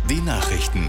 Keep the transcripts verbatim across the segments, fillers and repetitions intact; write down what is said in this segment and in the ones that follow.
Die Nachrichten.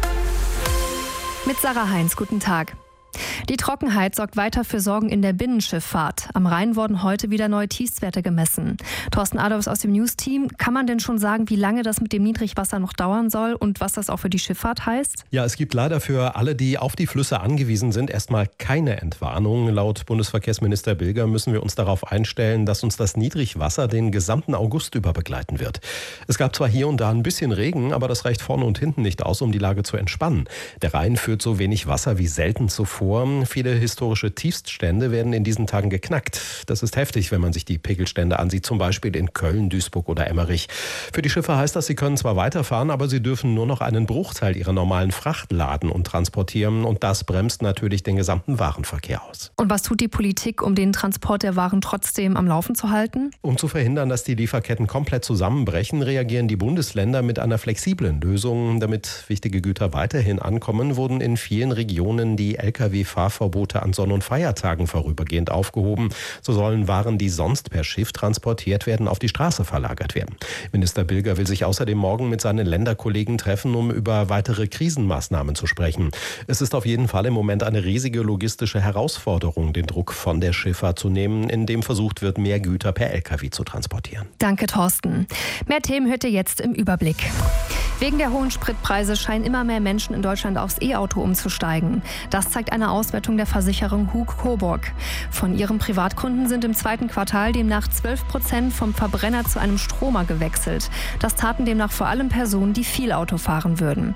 Mit Sarah Heinz, guten Tag. Die Trockenheit sorgt weiter für Sorgen in der Binnenschifffahrt. Am Rhein wurden heute wieder neue Tiefstwerte gemessen. Thorsten Adolfs aus dem News-Team, kann man denn schon sagen, wie lange das mit dem Niedrigwasser noch dauern soll und was das auch für die Schifffahrt heißt? Ja, es gibt leider für alle, die auf die Flüsse angewiesen sind, erstmal keine Entwarnung. Laut Bundesverkehrsminister Bilger müssen wir uns darauf einstellen, dass uns das Niedrigwasser den gesamten August über begleiten wird. Es gab zwar hier und da ein bisschen Regen, aber das reicht vorne und hinten nicht aus, um die Lage zu entspannen. Der Rhein führt so wenig Wasser wie selten zuvor. Viele historische Tiefststände werden in diesen Tagen geknackt. Das ist heftig, wenn man sich die Pegelstände ansieht, zum Beispiel in Köln, Duisburg oder Emmerich. Für die Schiffe heißt das, sie können zwar weiterfahren, aber sie dürfen nur noch einen Bruchteil ihrer normalen Fracht laden und transportieren. Und das bremst natürlich den gesamten Warenverkehr aus. Und was tut die Politik, um den Transport der Waren trotzdem am Laufen zu halten? Um zu verhindern, dass die Lieferketten komplett zusammenbrechen, reagieren die Bundesländer mit einer flexiblen Lösung. Damit wichtige Güter weiterhin ankommen, wurden in vielen Regionen die L K W-Fahrverbote an Sonn- und Feiertagen vorübergehend aufgehoben. So sollen Waren, die sonst per Schiff transportiert werden, auf die Straße verlagert werden. Minister Bilger will sich außerdem morgen mit seinen Länderkollegen treffen, um über weitere Krisenmaßnahmen zu sprechen. Es ist auf jeden Fall im Moment eine riesige logistische Herausforderung, den Druck von der Schifffahrt zu nehmen, indem versucht wird, mehr Güter per L K W zu transportieren. Danke, Thorsten. Mehr Themen hört ihr jetzt im Überblick. Wegen der hohen Spritpreise scheinen immer mehr Menschen in Deutschland aufs E-Auto umzusteigen. Das zeigt eine Auswertung der Versicherung Hug Coburg. Von ihren Privatkunden sind im zweiten Quartal demnach zwölf Prozent vom Verbrenner zu einem Stromer gewechselt. Das taten demnach vor allem Personen, die viel Auto fahren würden.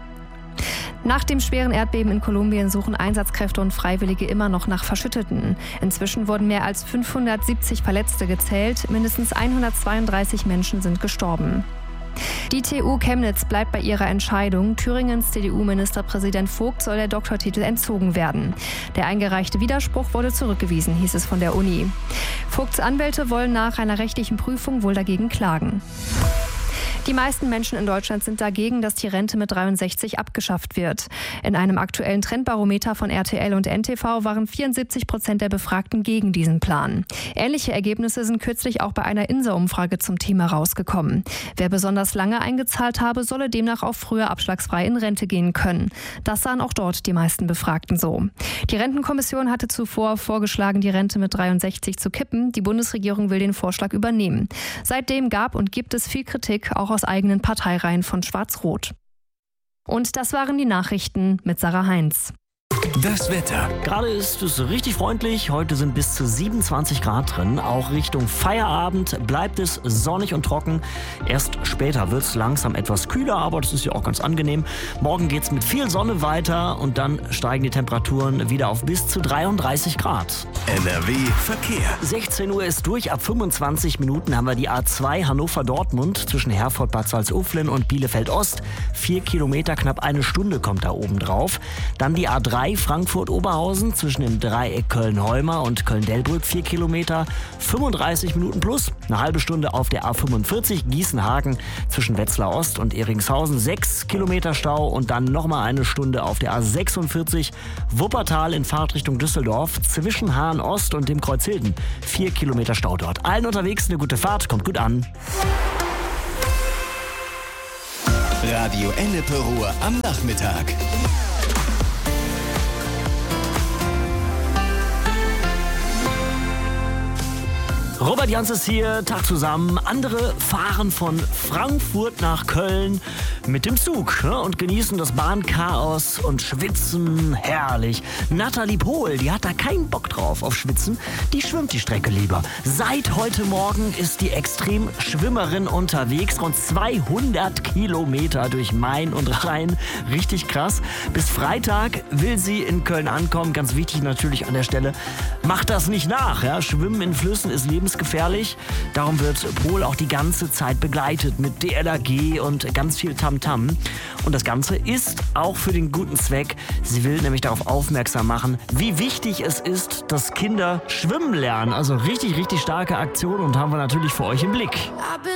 Nach dem schweren Erdbeben in Kolumbien suchen Einsatzkräfte und Freiwillige immer noch nach Verschütteten. Inzwischen wurden mehr als fünfhundertsiebzig Verletzte gezählt. Mindestens hundertzweiunddreißig Menschen sind gestorben. Die T U Chemnitz bleibt bei ihrer Entscheidung. Thüringens C D U-Ministerpräsident Vogt soll der Doktortitel entzogen werden. Der eingereichte Widerspruch wurde zurückgewiesen, hieß es von der Uni. Vogts Anwälte wollen nach einer rechtlichen Prüfung wohl dagegen klagen. Die meisten Menschen in Deutschland sind dagegen, dass die Rente mit dreiundsechzig abgeschafft wird. In einem aktuellen Trendbarometer von R T L und N T V waren vierundsiebzig Prozent der Befragten gegen diesen Plan. Ähnliche Ergebnisse sind kürzlich auch bei einer Insa-Umfrage zum Thema rausgekommen. Wer besonders lange eingezahlt habe, solle demnach auch früher abschlagsfrei in Rente gehen können. Das sahen auch dort die meisten Befragten so. Die Rentenkommission hatte zuvor vorgeschlagen, die Rente mit dreiundsechzig zu kippen. Die Bundesregierung will den Vorschlag übernehmen. Seitdem gab und gibt es viel Kritik, auch aus eigenen Parteireihen von Schwarz-Rot. Und das waren die Nachrichten mit Sarah Heinz. Das Wetter. Gerade ist es richtig freundlich. Heute sind bis zu siebenundzwanzig Grad drin. Auch Richtung Feierabend bleibt es sonnig und trocken. Erst später wird es langsam etwas kühler, aber das ist ja auch ganz angenehm. Morgen geht es mit viel Sonne weiter und dann steigen die Temperaturen wieder auf bis zu dreiunddreißig Grad. N R W Verkehr. sechzehn Uhr ist durch. Ab fünfundzwanzig Minuten haben wir die A zwei Hannover-Dortmund zwischen Herford, Bad Salzuflen und Bielefeld-Ost. Vier Kilometer, knapp eine Stunde kommt da oben drauf. Dann die A drei Frankfurt-Oberhausen zwischen dem Dreieck Köln-Heuma und Köln-Delbrück, vier Kilometer, fünfunddreißig Minuten plus. Eine halbe Stunde auf der A fünfundvierzig Gießen-Hagen zwischen Wetzlar Ost und Eringshausen, sechs Kilometer Stau und dann nochmal eine Stunde auf der A sechsundvierzig Wuppertal in Fahrtrichtung Düsseldorf zwischen Hahn Ost und dem Kreuz Hilden, vier Kilometer Stau dort. Allen unterwegs eine gute Fahrt, kommt gut an. Radio Ennepe Ruhr am Nachmittag. Robert Jans ist hier, Tag zusammen. Andere fahren von Frankfurt nach Köln mit dem Zug, ne, und genießen das Bahnchaos und schwitzen herrlich. Nathalie Pohl, die hat da keinen Bock drauf auf Schwitzen, die schwimmt die Strecke lieber. Seit heute Morgen ist die Extremschwimmerin unterwegs, rund zweihundert Kilometer durch Main und Rhein, richtig krass. Bis Freitag will sie in Köln ankommen, ganz wichtig natürlich an der Stelle, macht das nicht nach, ja? Schwimmen in Flüssen ist lebensgefährlich, darum wird Pohl auch die ganze Zeit begleitet mit D L R G und ganz viel Tamtam. Und das Ganze ist auch für den guten Zweck. Sie will nämlich darauf aufmerksam machen, wie wichtig es ist, dass Kinder schwimmen lernen. Also richtig, richtig starke Aktion und haben wir natürlich für euch im Blick.